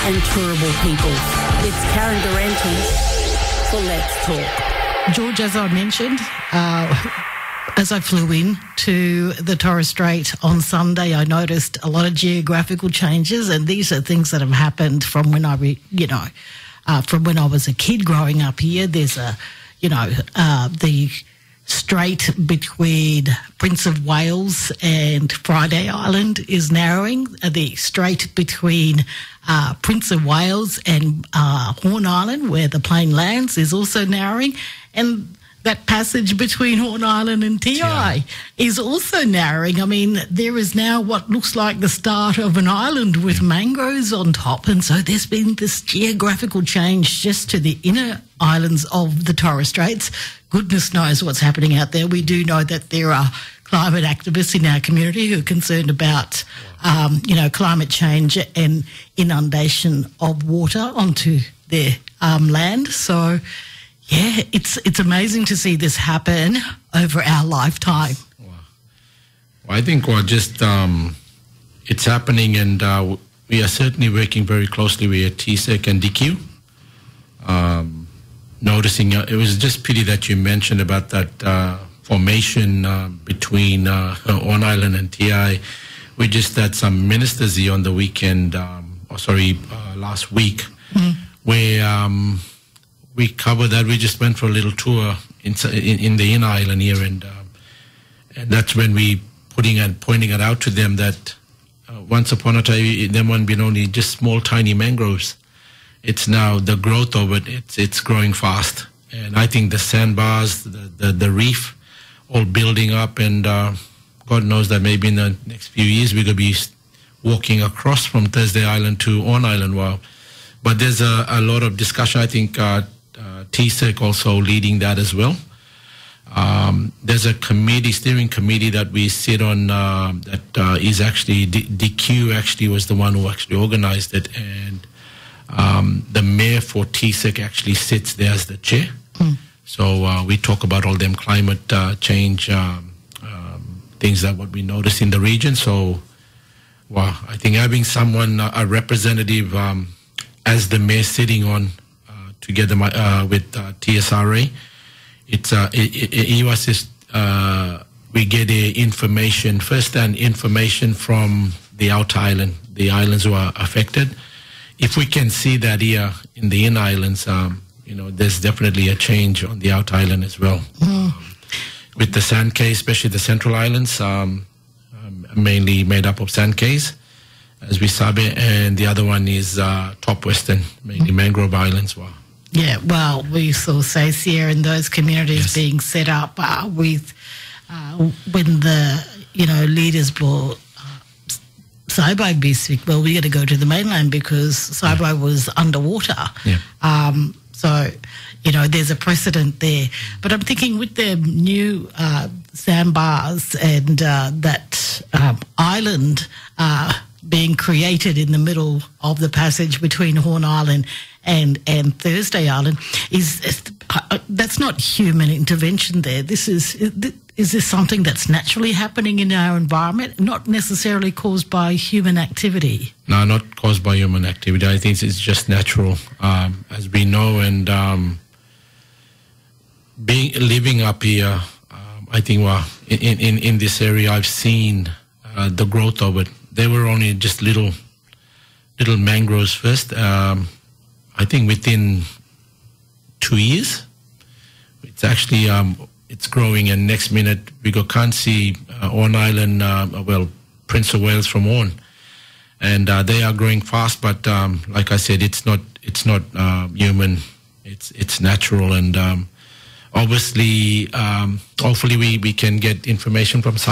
and Turrbal peoples. It's Karen Durante for Let's Talk. George, as I mentioned, as I flew in to the Torres Strait on Sunday, I noticed a lot of geographical changes, and these are things that have happened from when from when I was a kid growing up here. There's the strait between Prince of Wales and Friday Island is narrowing. The strait between Prince of Wales and Horn Island, where the plane lands, is also narrowing. And that passage between Horn Island and TI is also narrowing. I mean, there is now what looks like the start of an island with mangroves on top. And so there's been this geographical change just to the inner islands of the Torres Straits. Goodness knows what's happening out there. We do know that there are climate activists in our community who are concerned about, climate change and inundation of water onto their land. So, yeah, it's amazing to see this happen over our lifetime. Wow. Well, I think it's happening, and we are certainly working very closely with TSEC and DQ. Noticing, it was just pity that you mentioned about that formation between Horn Island and TI. We just had some ministers here on the weekend, last week, where we covered that. We just went for a little tour in the inner island here, and that's when we pointing it out to them that once upon a time there had been only just small tiny mangroves. It's now the growth of it. It's growing fast, and I think the sandbars, the reef, all building up, and God knows that maybe in the next few years we're going to be walking across from Thursday Island to Horn Island. Wow! But there's a lot of discussion. I think TSEC also leading that as well. There's a steering committee that we sit on that is actually DQ. Actually, was the one who actually organized it, and the mayor for TSEC actually sits there as the chair. So we talk about all them climate change things that what we notice in the region. So, I think having someone, a representative as the mayor sitting on together with TSRA, we get first-hand information from the outer island, the islands who are affected. If we can see that here in the inner islands, there's definitely a change on the outer island as well. With the sand cays, especially the central islands, mainly made up of sand cays, as we sabe, and the other one is top western, mainly mangrove islands. Wow. Yeah, well, we saw Sacia and those communities being set up with when the leaders brought Saibai Biswick. Well, we got to go to the mainland because Saibai was underwater. Yeah. So, there's a precedent there. But I'm thinking with the new sandbars and that island being created in the middle of the passage between Horn Island and Thursday Island, that's not human intervention there. Is this something that's naturally happening in our environment, not necessarily caused by human activity? No, not caused by human activity. I think it's just natural, as we know. And living up here, I think in this area, I've seen the growth of it. There were only just little mangroves first. I think within 2 years, it's actually it's growing, and next minute we can't see Horn Island, Prince of Wales from Horn, and they are growing fast. But like I said, it's not human. It's natural, and obviously, hopefully we can get information from